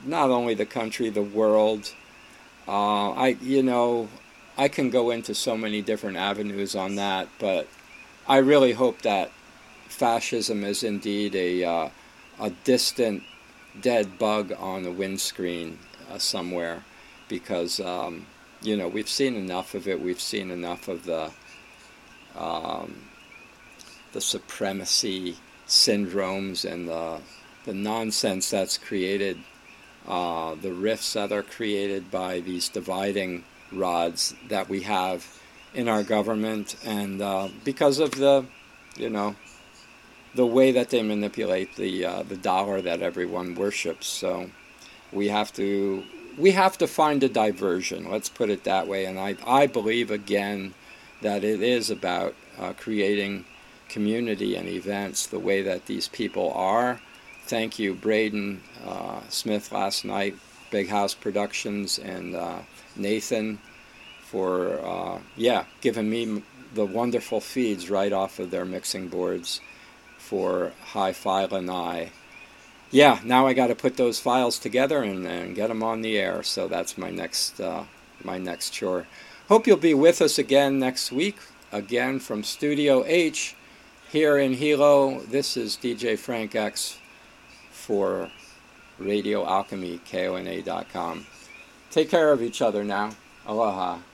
not only the country, the world. I can go into so many different avenues on that, but I really hope that fascism is indeed a distant dead bug on a windscreen somewhere, because we've seen enough of it. We've seen enough of um, the supremacy syndromes and the nonsense that's created, the rifts that are created by these dividing rods that we have in our government, and because of you know, the way that they manipulate the dollar that everyone worships. So we have to we have to find a diversion. Let's put it that way. And I believe again that it is about creating community and events the way that these people are. Thank you, Braden Smith last night, Big House Productions, and Nathan for giving me the wonderful feeds right off of their mixing boards for Hi-Fi Lanai. Yeah, now I got to put those files together and get them on the air. So that's my next chore. Hope you'll be with us again next week. Again from Studio H here in Hilo. This is DJ Frank X for Radio Alchemy, KONA.com. Take care of each other now. Aloha.